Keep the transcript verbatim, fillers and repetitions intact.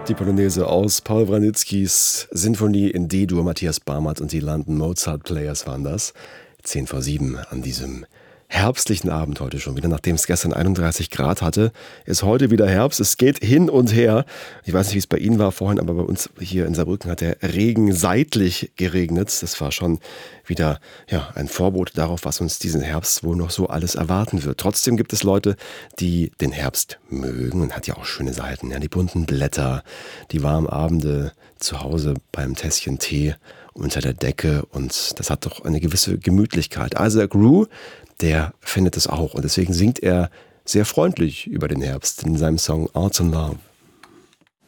die Polonaise aus Paul Wranitzkys Sinfonie in D-Dur. Matthias Barmert und die London Mozart Players waren das. zehn vor sieben an diesem herbstlichen Abend heute schon wieder. Nachdem es gestern einunddreißig Grad hatte, ist heute wieder Herbst. Es geht hin und her. Ich weiß nicht, wie es bei Ihnen war vorhin, aber bei uns hier in Saarbrücken hat der Regen seitlich geregnet. Das war schon wieder ja, ein Vorbote darauf, was uns diesen Herbst wohl noch so alles erwarten wird. Trotzdem gibt es Leute, die den Herbst mögen und hat ja auch schöne Seiten. Ja, die bunten Blätter, die warmen Abende zu Hause beim Tässchen Tee unter der Decke, und das hat doch eine gewisse Gemütlichkeit. Isaac Rue, der findet es auch, und deswegen singt er sehr freundlich über den Herbst in seinem Song Autumn Love.